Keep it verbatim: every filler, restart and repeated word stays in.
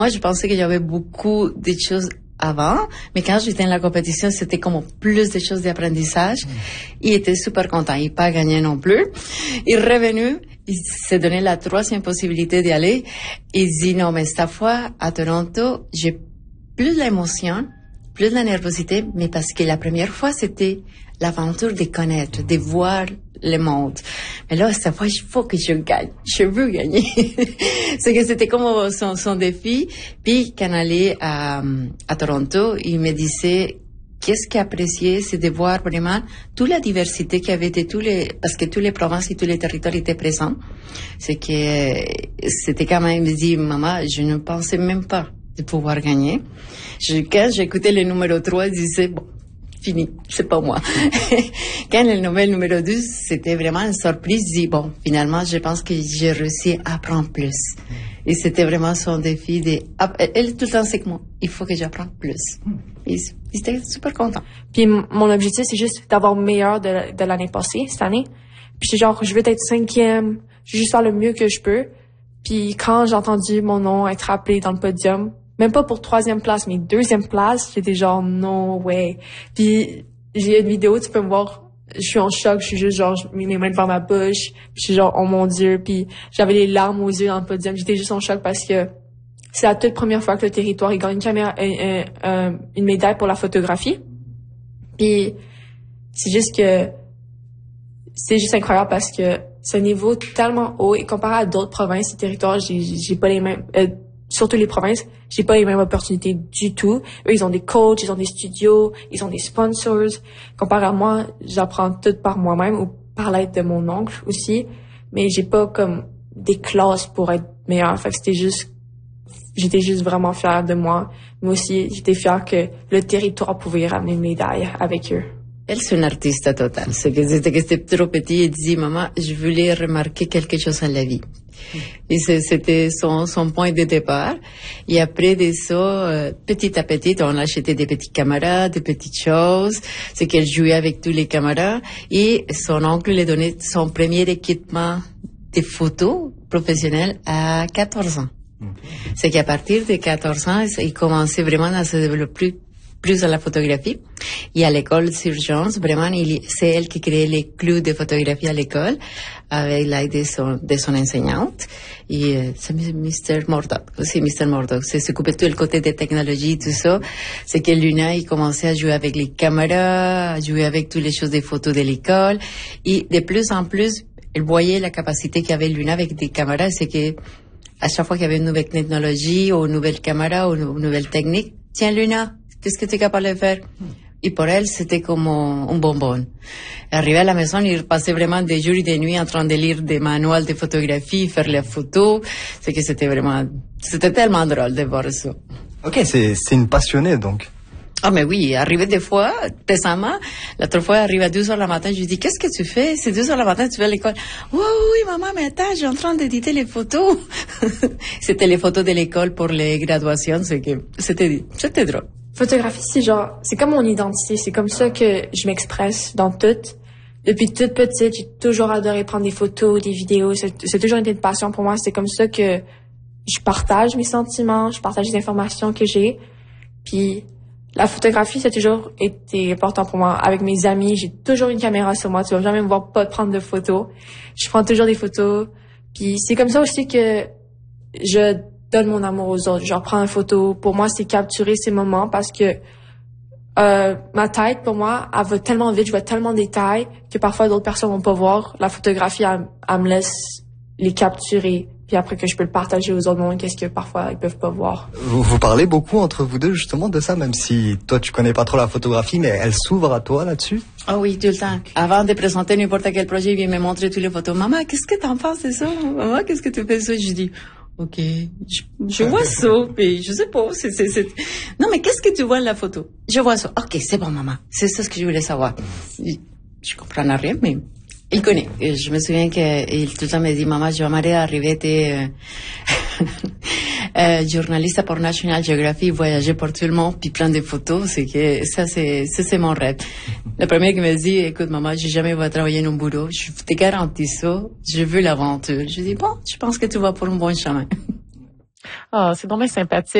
Moi, je pensais qu'il y avait beaucoup de choses avant, mais quand j'étais dans la compétition, c'était comme plus de choses d'apprentissage. Mmh. Il était super content. Il n'a pas gagné non plus. Il est revenu. Il s'est donné la troisième possibilité d'y aller. Il dit, non, mais cette fois, à Toronto, j'ai plus d'émotion, plus de la nervosité, mais parce que la première fois, c'était l'aventure de connaître, de voir le monde. Mais là, cette fois, il faut que je gagne. Je veux gagner. C'est que c'était comme son, son défi. Puis, quand on allait à, à Toronto, il me disait, qu'est-ce qu'il appréciait, c'est de voir vraiment toute la diversité qu'il y avait de tous les, parce que toutes les provinces et tous les territoires étaient présents. C'est que, c'était quand même, il me dit, maman, je ne pensais même pas de pouvoir gagner. Je, quand j'écoutais le numéro trois, je disais, bon, fini, c'est pas moi. Quand le nouvel numéro douze, c'était vraiment une surprise. Je dis, bon, finalement, je pense que j'ai réussi à apprendre plus. Et c'était vraiment son défi de, elle, tout le temps, c'est que moi, il faut que j'apprenne plus. Et il était super content. Puis mon objectif, c'est juste d'avoir meilleur de, de l'année passée, cette année. Puis c'est genre, je veux être cinquième, je veux juste faire le mieux que je peux. Puis quand j'ai entendu mon nom être appelé dans le podium, même pas pour troisième place, mais deuxième place, j'étais genre, no way. Puis, j'ai une vidéo, tu peux me voir, je suis en choc, je suis juste genre, je mets mes mains devant ma bouche, puis je suis genre, oh mon Dieu, puis j'avais les larmes aux yeux dans le podium, j'étais juste en choc parce que c'est la toute première fois que le territoire, il gagne une caméra, une, une, une médaille pour la photographie. Puis, c'est juste que, c'est juste incroyable parce que c'est un niveau tellement haut et comparé à d'autres provinces et territoires, j'ai, j'ai pas les mêmes, euh, surtout les provinces, j'ai pas les mêmes opportunités du tout. Eux, ils ont des coachs, ils ont des studios, ils ont des sponsors. Comparé à moi, j'apprends tout par moi-même ou par l'aide de mon oncle aussi. Mais j'ai pas comme des classes pour être meilleure. Fait que c'était juste, j'étais juste vraiment fière de moi. Mais aussi, j'étais fière que le territoire pouvait ramener une médaille avec eux. Elle, c'est une artiste totale. C'est que c'était que c'était trop petit et disait, maman, je voulais remarquer quelque chose à la vie. Et c'était son, son point de départ. Et après de ça, euh, petit à petit, on achetait des petites caméras, des petites choses. C'est qu'elle jouait avec tous les caméras. Et son oncle lui donnait son premier équipement de photos professionnelles à quatorze ans. Okay. C'est qu'à partir de quatorze ans, il commençait vraiment à se développer plus à la photographie. Et à l'école Surgeance, vraiment, il, c'est elle qui créait les clous de photographie à l'école avec l'aide de son, de son enseignante. Et euh, c'est mister Murdoch, aussi mister Murdoch. C'est s'occuper de tout le côté des technologies, tout ça. C'est que Luna, il commençait à jouer avec les caméras, à jouer avec toutes les choses des photos de l'école. Et de plus en plus, elle voyait la capacité qu'avait Luna avec des caméras. C'est que à chaque fois qu'il y avait une nouvelle technologie ou une nouvelle caméra ou une nouvelle technique, tiens Luna, qu'est-ce que tu es capable de faire? Et pour elle, c'était comme un bonbon. Arrivé à la maison, il passait vraiment des jours et des nuits en train de lire des manuels de photographie, faire les photos. C'est que c'était vraiment, c'était tellement drôle de voir ça. Ok, c'est, c'est une passionnée, donc. Ah, mais oui, arrivé des fois, récemment, l'autre fois, arrivé à douze heures le matin, je lui dis, qu'est-ce que tu fais? C'est douze heures le matin, tu vas à l'école. Oui, oui, maman, mais attends, je suis en train d'éditer les photos. C'était les photos de l'école pour les graduations, c'est que, c'était, c'était drôle. Photographie, c'est genre, c'est comme mon identité, c'est comme ça que je m'expresse dans tout. Depuis toute petite, j'ai toujours adoré prendre des photos, des vidéos, c'est, c'est toujours été une passion pour moi, c'est comme ça que je partage mes sentiments, je partage les informations que j'ai, puis la photographie, ça a toujours été important pour moi. Avec mes amis, j'ai toujours une caméra sur moi, tu vas jamais me voir pas prendre de photos. Je prends toujours des photos, puis c'est comme ça aussi que je donne mon amour aux autres. Genre, prends une photo. Pour moi, c'est capturer ces moments parce que euh, ma tête, pour moi, elle va tellement vite, je vois tellement de détails que parfois d'autres personnes vont pas voir. La photographie, elle, elle me laisse les capturer. Puis après que je peux le partager aux autres mondes, qu'est-ce que parfois ils peuvent pas voir. Vous, vous parlez beaucoup entre vous deux justement de ça, même si toi tu connais pas trop la photographie, mais elle s'ouvre à toi là-dessus? Ah oui, tout le temps. Avant de présenter n'importe quel projet, il vient me montrer toutes les photos. Maman, qu'est-ce que t'en penses de ça? Maman, qu'est-ce que tu fais de ça? Je dis, ok, je, je vois ça, puis je sais pas, c'est, c'est, c'est... Non, mais qu'est-ce que tu vois dans la photo? Je vois ça. Ok, c'est bon, maman. C'est ça ce que je voulais savoir. Je, je comprends rien, mais il connaît. Et je me souviens qu'il tout le temps me dit, maman, je vais arriver, t'es euh, euh, journaliste pour National Geographic, voyager pour tout le monde, puis plein de photos. C'est que ça, c'est, ça, c'est mon rêve. Le premier qui me dit, écoute, maman, j'ai jamais va travailler dans un boulot. Je te garantis ça. Je veux l'aventure. Je dis, bon, je pense que tu vas pour un bon chemin. Ah, c'est donc bien sympathique.